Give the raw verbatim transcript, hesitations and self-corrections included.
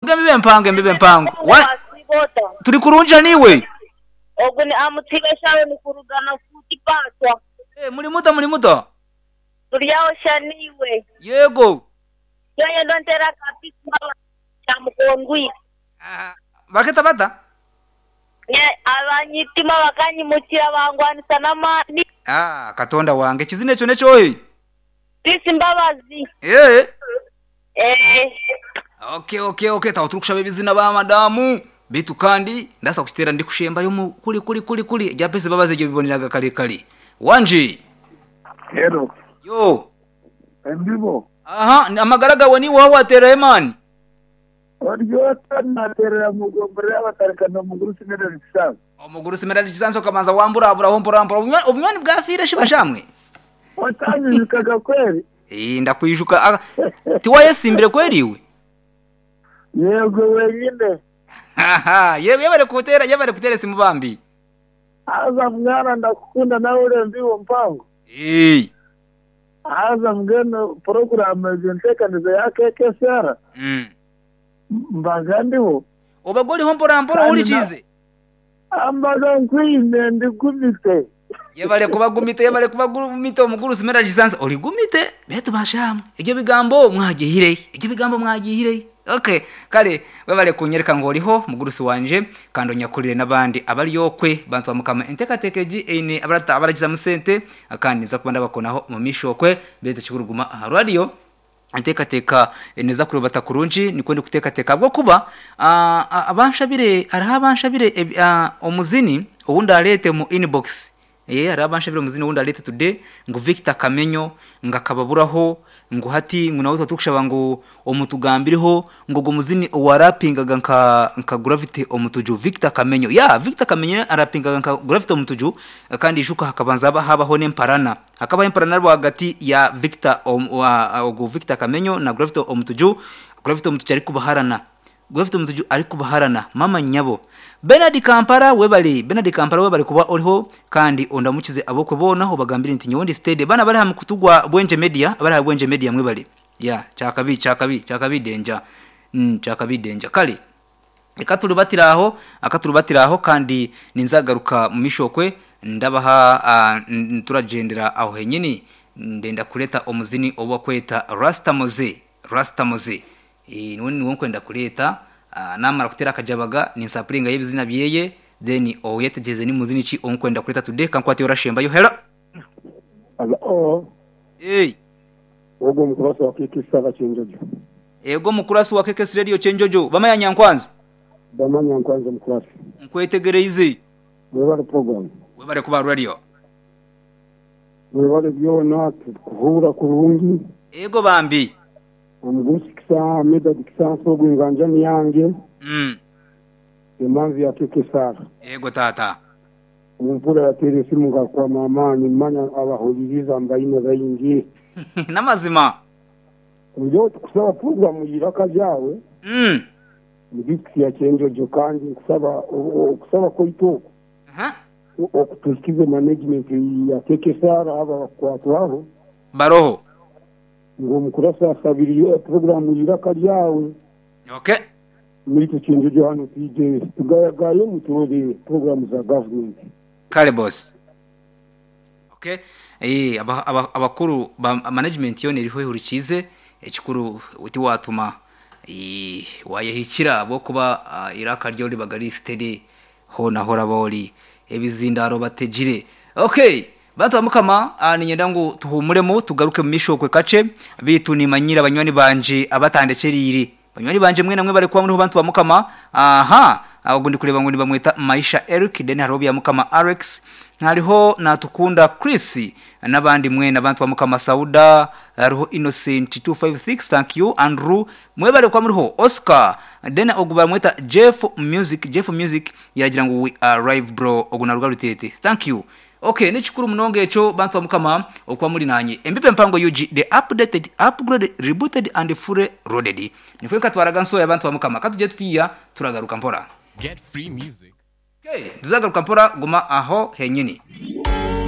vuga mbibe mpange mbibe mpango turi kurunja niwe ogo ni amutigeshawe ni kurugana futi patwa eh muri muda muri muda turi yaho shaniwe yego yeye ndo ntera kapisa cha mukongwi ah baketa bata ye abanyitima bakanyimukira bangwanisa namani ah katonda wange kizine cyo necho oyi Bisi mbabazi eh eh okay okay okay tawo turukushabe bizina ba madamu bitu kandi ndasa kutera ndi kushemba yo kuli kuli kuli kuli ya pese babaze je biboneraga kale kale wanje Hello yo Embibo aha amagaraga woni wo watera emani Oryo tanatera mugombere abatarikana muguru simera lisanso omuguru simera lisanso kamanza wambura abura hompora hompora ubumwani bwafire shibashamwe Watani nikaga kweli eh ndakwijuka tiwaye simbire kweliwe Yego wenyine Haha, yewe yabare kutera yabare kutera simubambi. Aza mwana ndakukunda na ule mbiwo mpango. Eh. Aza mgeno program zintekaniza yake kesera. Mm. Mbagandiwo. Obagoli hompora mpora uli chize. Ambaga nkwine ndigumite. Yabare kubagumite yabare kubagumite omuguru simera lisansa oli gumite betu bashamu. Ege bigambo mwagihire. Ege bigambo mwagihire. Okay, kale webale kunyereka ngoliho mugurusi wanje kando nyakurire nabandi abali yokwe bantu bamukama enteka tekeji ine abarata abaragiza musente akandi za kubanda bakonaho mu mishokwe bete kiburuguma radio enteka teka neza kuri batakurunji nikwende kuteka teka bwo kuba abanshabire araha abanshabire omuzini ubundi arete mu inbox eh arabanshabire omuzini ubundi arete today ngo Victor Kamenyo ngakababuraho ngo hati ngo nawe tukushaba ngo omutugambiriho ngo go muzini warapingaga nka nka gravity omutuju Victor Kamenyo ya Victor Kamenyo arapingaga nka gravity omutuju kandi ishuka hakabanza habaho nemparana hakaba imparana rwa hagati ya Victor ogo Victor Kamenyo na gravity omutuju gravity omutuju ari kubaharana gravity omutuju ari kubaharana mama nyabo Bernard Kampara webali Bernard Kampara webali kuba oliho kandi ondamukize abokwe bonaho bagambira nti nyondi stade bana bari ham kutugwa Bwenje Media abari ha Bwenje Media mwebali ya chakabi chakabi chakabi denja mm chakabi denja kali ekaturubatiraho akaturubatiraho kandi ninzagaruka mu mishokwe ndabaha uh, turagendera aho henyini ndenda kuleta omuzini obakweta Rasta Moze Rasta Moze e none wonkwenda kuleta Uh, namara kutera kajabaga ni sapringa y'ibizina byeye then oyetegeze ni muzini chi onkwenda kuleta today kankwati orashemba yo hera oh eh ogo mukurasi wa keke sala chenjojo ego mukurasi wa keke radio chenjojo bamanya nyankwanza bamanya nyankwanza mukurasi nkwetegereize webale program webale kuba radio webale byona kuhura kurungi ego bambi Umugusikisa meda dikisanso gwinganja miyange mm emanzi ya keke sara ego tata umpura ya tere simuga kwa mama ni manya abahuriza mbayine bayingi namazima uyo kusaba program yiraka jawe mm mudikisi ya chenjojo kandi kusaba kusaba ko itoko aha okutusikize management ya keke sara aba kwa twabo baroho ngo mukurasa sabiriye program yiraka jawe okay muri chenjojo hano P J tugayagaye muturode program za government kale boss okay eh abakuru aba management yone iriho hurikize ekikuru uti watuma eh wayehikira bo kuba uh, iraka ryo libagari steady ho nahora boli ebizindaro batejire okay bantu bamukama uh, ninyenda ngo tuhumuremo tugaruke mu mishokwe kace bitu ni manyira banywani banje abatandeceriri banywani banje mwe namwe bari kwa muri bantu bamukama aha agundi kureba ngo nibamwita Maisha Eric then harobi ya mukama Alex hariho natukunda Chris nabandi mwe nabantu bamukama Sauda hariho Innocent two five six thank you Andrew mwe bari kwa muri Oscar then oguba mwita Jeff Music Jeff Music yagira ngo we arrive bro ogunaruga rutete thank you okay nichikuru mnonge echo bantu bamukama okwa muri nanye embipe mpango U G the updated upgraded rebooted and fully loaded nifwe katwaraga nso ya bantu bamukama katuje tutiya turagaruka mpora Get free music. Okay, tuzagaruka mpora guma aho henyini.